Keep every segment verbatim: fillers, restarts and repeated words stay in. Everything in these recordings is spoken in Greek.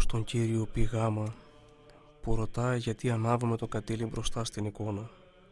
όπως τον κύριο πι γάμα που ρωτάει γιατί ανάβουμε το καντήλι μπροστά στην εικόνα.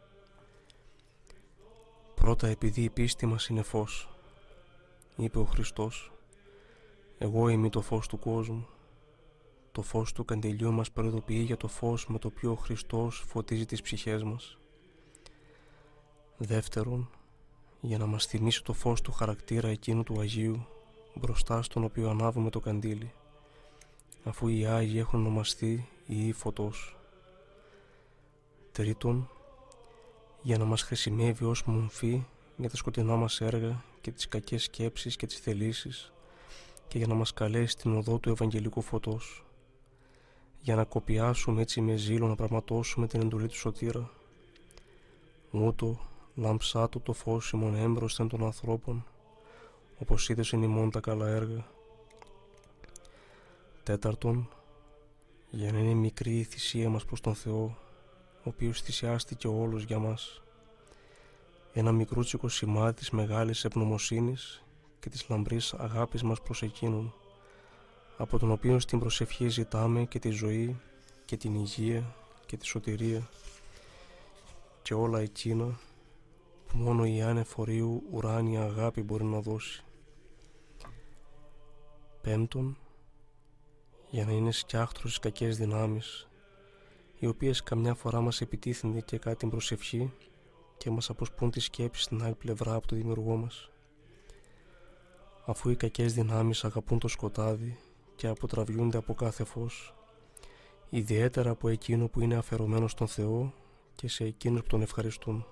Πρώτα επειδή η πίστη μας είναι φως, είπε ο Χριστός. Εγώ είμαι το φως του κόσμου. Το φως του καντιλιού μας προειδοποιεί για το φως με το οποίο ο Χριστός φωτίζει τις ψυχές μας. Δεύτερον, για να μας θυμίσει το φως του χαρακτήρα εκείνου του Αγίου μπροστά στον οποίο ανάβουμε το καντήλι, αφού οι Άγιοι έχουν ονομαστεί Ιη Φωτός. Τρίτον, για να μας χρησιμεύει ως μομφή για τα σκοτεινά μας έργα και τις κακές σκέψεις και τις θελήσεις και για να μας καλέσει στην οδό του Ευαγγελικού Φωτός, για να κοπιάσουμε έτσι με ζήλο να πραγματώσουμε την εντολή του Σωτήρα. Ούτω λάμψάτο το φως ημών έμπροσθεν των ανθρώπων, όπως είδεσεν ημών τα καλά έργα. Τέταρτον, για να είναι μικρή η θυσία μας προς τον Θεό, ο οποίος θυσιάστηκε όλος για μας. Ένα μικρούτσικο σημάδι της μεγάλης ευγνωμοσύνης και της λαμπρής αγάπης μας προς Εκείνον, από τον οποίο στην προσευχή ζητάμε και τη ζωή και την υγεία και τη σωτηρία και όλα εκείνα που μόνο η ανεφορίου ουράνια αγάπη μπορεί να δώσει. Πέμπτον, για να είναι σκιάχτρος στις κακές δυνάμεις, οι οποίες καμιά φορά μας επιτίθενται και κάτι την προσευχή και μας αποσπούν τη σκέψη στην άλλη πλευρά από το Δημιουργό μας. Αφού οι κακές δυνάμεις αγαπούν το σκοτάδι και αποτραβιούνται από κάθε φως, ιδιαίτερα από εκείνο που είναι αφαιρωμένο στον Θεό και σε εκείνους που τον ευχαριστούν.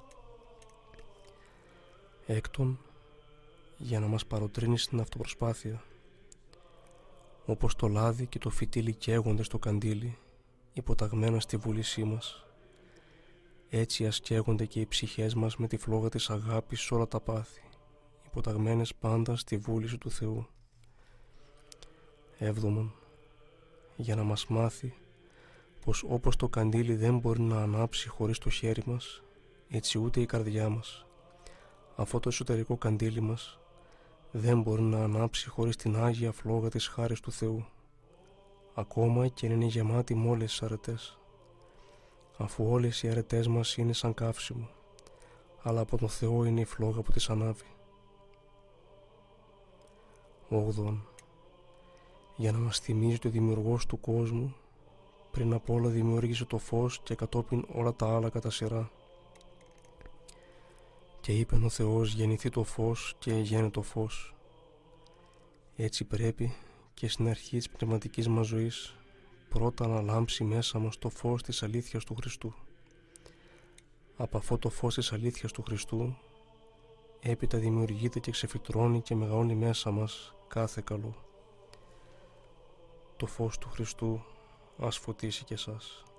Έκτον, για να μας παροτρύνει στην αυτοπροσπάθεια, όπως το λάδι και το φυτίλι καίγονται στο καντήλι, υποταγμένα στη βούλησή μας, έτσι ας καίγονται και οι ψυχές μας με τη φλόγα της αγάπης σε όλα τα πάθη, υποταγμένες πάντα στη βούληση του Θεού. Έβδομον, για να μας μάθει πως όπως το καντήλι δεν μπορεί να ανάψει χωρίς το χέρι μας, έτσι ούτε η καρδιά μας, αφού το εσωτερικό καντήλι μας δεν μπορεί να ανάψει χωρίς την Άγια φλόγα της χάρης του Θεού, ακόμα και αν είναι γεμάτη με όλες τις αρετές, αφού όλες οι αρετές μας είναι σαν καύσιμο, αλλά από τον Θεό είναι η φλόγα που τις ανάβει. Όγδοον, για να μας θυμίζει το Δημιουργός του κόσμου, πριν απ' όλα δημιούργησε το φως και κατόπιν όλα τα άλλα κατά σειρά. Και είπεν ο Θεός γεννηθεί το φως και γένε το φως. Έτσι πρέπει και στην αρχή της πνευματικής μας ζωής πρώτα να λάμψει μέσα μας το φως της αλήθειας του Χριστού. Από αυτό το φως της αλήθειας του Χριστού έπειτα δημιουργείται και ξεφυτρώνει και μεγαλώνει μέσα μας κάθε καλό. Το φως του Χριστού ας φωτίσει και εσάς.